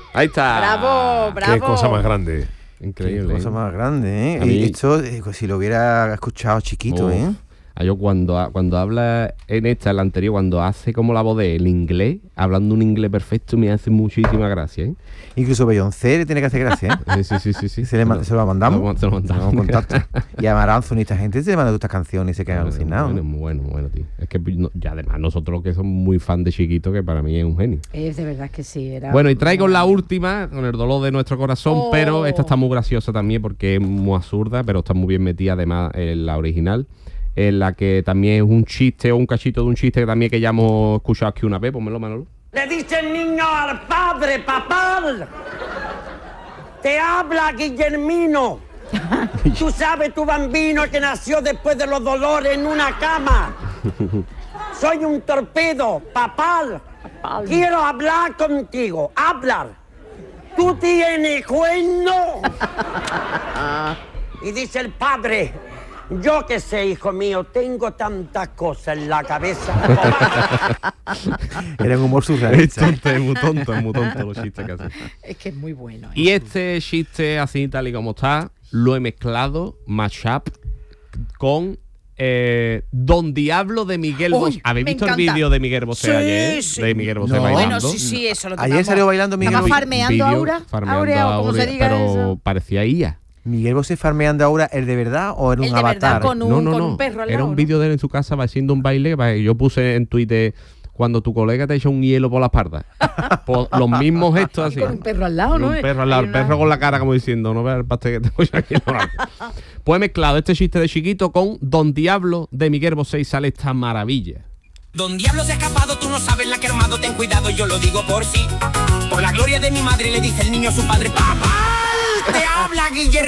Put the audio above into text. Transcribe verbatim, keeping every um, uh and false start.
Ahí está. Bravo, bravo. Qué cosa más grande. Increíble. Qué cosa ¿eh? más grande, ¿eh? A mí- Y esto, eh, si lo hubiera escuchado chiquito, Uf. ¿eh? A yo cuando, ha- cuando habla en esta, en la anterior, cuando hace como la voz de el inglés, hablando un inglés perfecto, me hace muchísima gracia, ¿eh? Incluso Beyoncé le tiene que hacer gracia, ¿eh? Sí, sí, sí, sí. sí. Se, le ma- se lo mandamos. Se lo mandamos. Vamos a contacto. Y a Maranzón y esta gente se le manda estas canciones y se quedan alucinados. Bueno, muy bueno, muy bueno, tío. Es que no- ya además nosotros que somos muy fan de Chiquito, que para mí es un genio. Es de verdad que sí. Era Bueno, y traigo la última, con el dolor de nuestro corazón, Oh. pero esta está muy graciosa también porque es muy absurda, pero está muy bien metida además en la original, en la que también es un chiste o un cachito de un chiste que también que ya hemos escuchado aquí una vez, ponmelo, Manolo. Le dice el niño al padre, papá, te habla Guillermino. Tú sabes, tu bambino que nació después de los dolores en una cama. Soy un torpedo, papá. Quiero hablar contigo, hablar. ¿Tú tienes cuerno? Y dice el padre, yo qué sé, hijo mío, tengo tantas cosas en la cabeza. Era un humor Es surrealista. tonto, es muy tonto, es muy tonto los chistes que hace. Es que es muy bueno. ¿eh? Y este chiste así tal y como está, lo he mezclado, mashup, con eh, Don Diablo de Miguel Uy, Bosé. ¿Habéis me visto el encanta. vídeo de Miguel Bosé Sí, ayer? sí. De Miguel Bosé No. bailando. Bueno, sí, sí, eso lo Ayer tocamos. salió bailando Miguel Estaba Bosé. farmeando Vídeo Aura. farmeando Aurea, o como se Aurea, diga pero eso. parecía I A. Miguel Bosé farmeando ahora, ¿el de verdad o era un El de verdad avatar? con un, no, no, con no. un perro al Era lado, un ¿no? vídeo de él en su casa va haciendo un baile. va- Yo puse en Twitter cuando tu colega te echa un hielo por la espalda. Pues los mismos gestos así. Con un perro al lado, Con ¿no? un perro al lado, Hay el una- perro con la cara como diciendo, no veas el pastel que tengo yo aquí en la mano. Pues he mezclado este chiste de Chiquito con Don Diablo de Miguel Bosé y sale esta maravilla. Don Diablo se ha escapado, tú no sabes la que ha armado, ten cuidado, yo lo digo por sí. Por la gloria de mi madre le dice el niño a su padre, papá, te habla Guillermo.